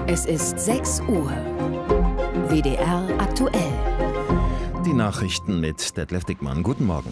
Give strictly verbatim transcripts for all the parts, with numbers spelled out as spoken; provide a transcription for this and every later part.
Es ist sechs Uhr. W D R aktuell. Die Nachrichten mit Detlef Dickmann. Guten Morgen.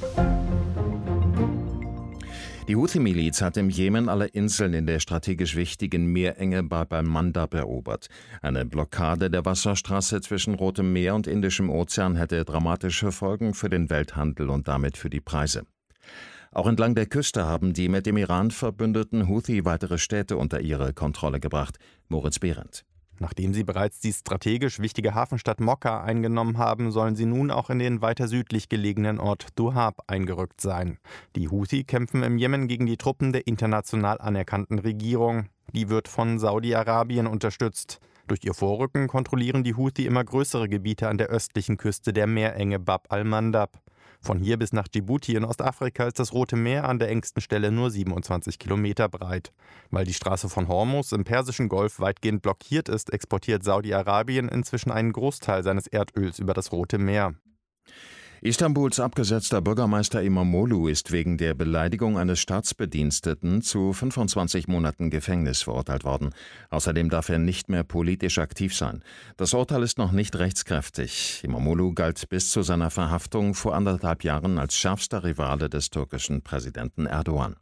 Die Houthi-Miliz hat im Jemen alle Inseln in der strategisch wichtigen Meerenge Bab al-Mandab erobert. Eine Blockade der Wasserstraße zwischen Rotem Meer und Indischem Ozean hätte dramatische Folgen für den Welthandel und damit für die Preise. Auch entlang der Küste haben die mit dem Iran verbündeten Houthi weitere Städte unter ihre Kontrolle gebracht. Moritz Behrendt. Nachdem sie bereits die strategisch wichtige Hafenstadt Mokka eingenommen haben, sollen sie nun auch in den weiter südlich gelegenen Ort Duhab eingerückt sein. Die Houthi kämpfen im Jemen gegen die Truppen der international anerkannten Regierung. Die wird von Saudi-Arabien unterstützt. Durch ihr Vorrücken kontrollieren die Houthi immer größere Gebiete an der östlichen Küste der Meerenge Bab al-Mandab. Von hier bis nach Djibouti in Ostafrika ist das Rote Meer an der engsten Stelle nur siebenundzwanzig Kilometer breit. Weil die Straße von Hormuz im Persischen Golf weitgehend blockiert ist, exportiert Saudi-Arabien inzwischen einen Großteil seines Erdöls über das Rote Meer. Istanbuls abgesetzter Bürgermeister İmamoğlu ist wegen der Beleidigung eines Staatsbediensteten zu fünfundzwanzig Monaten Gefängnis verurteilt worden. Außerdem darf er nicht mehr politisch aktiv sein. Das Urteil ist noch nicht rechtskräftig. İmamoğlu galt bis zu seiner Verhaftung vor anderthalb Jahren als schärfster Rivale des türkischen Präsidenten Erdogan.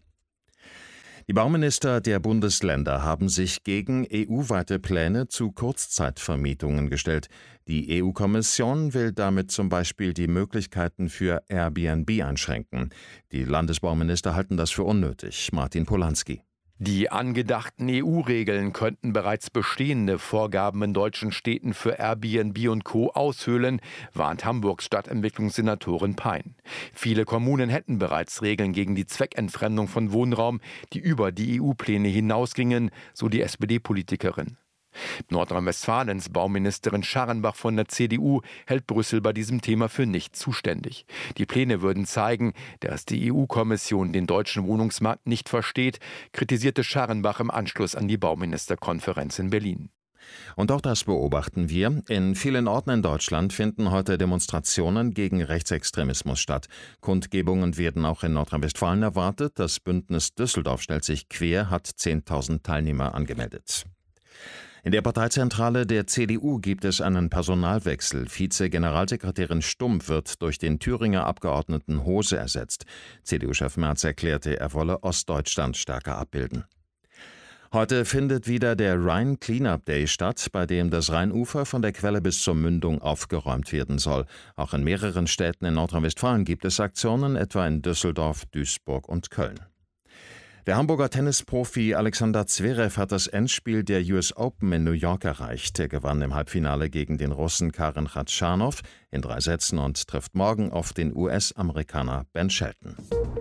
Die Bauminister der Bundesländer haben sich gegen E U-weite Pläne zu Kurzzeitvermietungen gestellt. Die E U-Kommission will damit zum Beispiel die Möglichkeiten für Airbnb einschränken. Die Landesbauminister halten das für unnötig. Martin Polanski. Die angedachten E U-Regeln könnten bereits bestehende Vorgaben in deutschen Städten für Airbnb und Co. aushöhlen, warnt Hamburgs Stadtentwicklungssenatorin Pein. Viele Kommunen hätten bereits Regeln gegen die Zweckentfremdung von Wohnraum, die über die E U-Pläne hinausgingen, so die S P D-Politikerin. Nordrhein-Westfalens Bauministerin Scharrenbach von der C D U hält Brüssel bei diesem Thema für nicht zuständig. Die Pläne würden zeigen, dass die E U-Kommission den deutschen Wohnungsmarkt nicht versteht, kritisierte Scharrenbach im Anschluss an die Bauministerkonferenz in Berlin. Und auch das beobachten wir. In vielen Orten in Deutschland finden heute Demonstrationen gegen Rechtsextremismus statt. Kundgebungen werden auch in Nordrhein-Westfalen erwartet. Das Bündnis Düsseldorf stellt sich quer, hat zehntausend Teilnehmer angemeldet. In der Parteizentrale der C D U gibt es einen Personalwechsel. Vize-Generalsekretärin Stumpf wird durch den Thüringer Abgeordneten Hose ersetzt. C D U-Chef Merz erklärte, er wolle Ostdeutschland stärker abbilden. Heute findet wieder der Rhine Cleanup Day statt, bei dem das Rheinufer von der Quelle bis zur Mündung aufgeräumt werden soll. Auch in mehreren Städten in Nordrhein-Westfalen gibt es Aktionen, etwa in Düsseldorf, Duisburg und Köln. Der Hamburger Tennisprofi Alexander Zverev hat das Endspiel der U S Open in New York erreicht. Er gewann im Halbfinale gegen den Russen Karen Khachanov in drei Sätzen und trifft morgen auf den U S-Amerikaner Ben Shelton.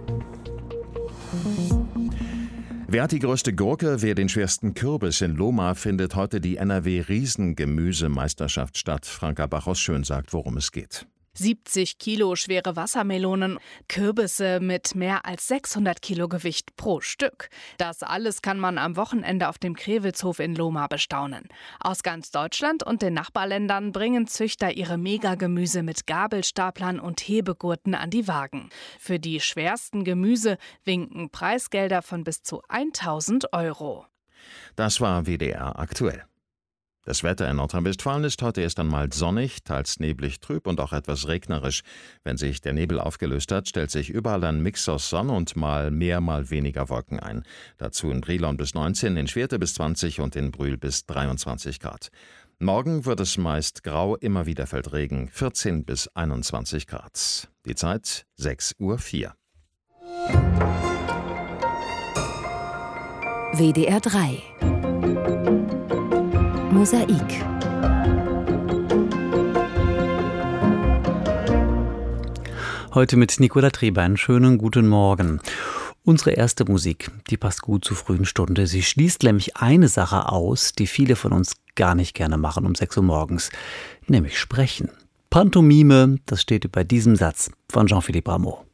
Wer hat die größte Gurke, wer den schwersten Kürbis in Lohmar, findet heute die N R W-Riesengemüsemeisterschaft statt. Franka Bach-Schön sagt, worum es geht. siebzig Kilo schwere Wassermelonen, Kürbisse mit mehr als sechshundert Kilo Gewicht pro Stück. Das alles kann man am Wochenende auf dem Krewelshof in Lohmar bestaunen. Aus ganz Deutschland und den Nachbarländern bringen Züchter ihre Megagemüse mit Gabelstaplern und Hebegurten an die Wagen. Für die schwersten Gemüse winken Preisgelder von bis zu tausend Euro. Das war W D R aktuell. Das Wetter in Nordrhein-Westfalen ist heute erst einmal sonnig, teils neblig trüb und auch etwas regnerisch. Wenn sich der Nebel aufgelöst hat, stellt sich überall ein Mix aus Sonne und mal mehr, mal weniger Wolken ein. Dazu in Brilon bis neunzehn, in Schwerte bis zwanzig und in Brühl bis dreiundzwanzig Grad. Morgen wird es meist grau, immer wieder fällt Regen, vierzehn bis einundzwanzig Grad. Die Zeit sechs Uhr vier. W D R drei Mosaik. Heute mit Nicola Treber. Einen schönen guten Morgen. Unsere erste Musik, die passt gut zur frühen Stunde. Sie schließt nämlich eine Sache aus, die viele von uns gar nicht gerne machen um sechs Uhr morgens, nämlich sprechen. Pantomime, das steht über diesem Satz von Jean-Philippe Rameau.